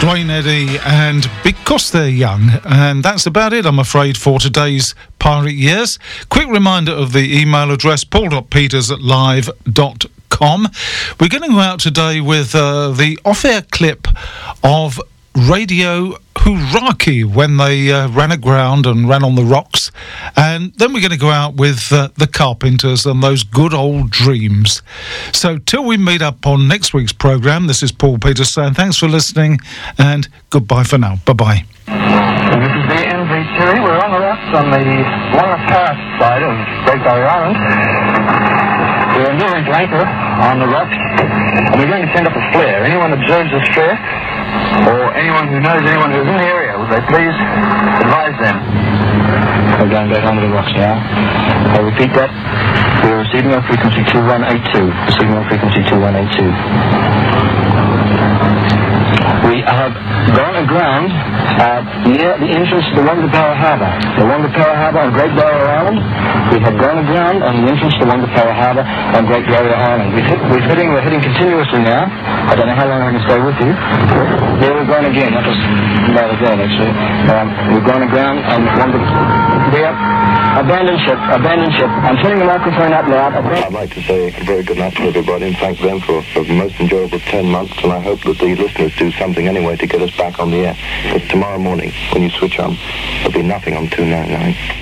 Duane Eddy and Because They're Young. And that's about it, I'm afraid, for today's Pirate Years. Quick reminder of the email address, paul.peters@live.com. We're going to go out today with the off-air clip of Radio Huraki when they ran aground and ran on the rocks. And then we're going to go out with the Carpenters and those good old dreams. So till we meet up on next week's programme, this is Paul Peters saying thanks for listening and goodbye for now. Bye-bye. This is the NV2. We're on the rocks on the lower Paris side of Great Barrier Island. We're nearing anchor on the rocks, and we're going to send up a flare. Anyone observes this flare, or anyone who knows anyone who's in the area, would they please advise them? We're going back onto the rocks now. I repeat that. We're receiving on frequency 2182. Receiving on frequency 2182. We have gone aground near the entrance to the Wangapara Harbour. The Wangapara Harbour on Great Barrier Island. We have gone aground on the entrance to Wangapara Harbour on Great Barrier Island. We're heading continuously now. I don't know how long I can stay with you. There we're going again. That was about again, actually. We've gone aground on abandoned ship. I'm turning the microphone up now. I'd like to say a very good night to everybody and thank them for a most enjoyable 10 months, and I hope that the listeners do something anyway to get us back on the air. Because tomorrow morning, when you switch on, there'll be nothing on 299.